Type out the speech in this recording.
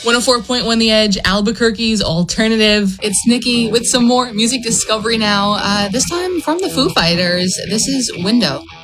104.1 The Edge, Albuquerque's alternative. It's Nikki with some more music discovery now. This time from the Foo Fighters. This is Window.